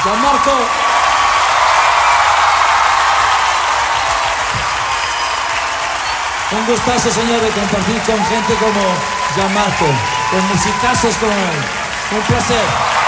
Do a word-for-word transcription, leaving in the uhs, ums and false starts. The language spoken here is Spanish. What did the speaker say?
Gianmarco. Un gustazo, señores, compartir con gente como Gianmarco, con musicazos como él. Un placer.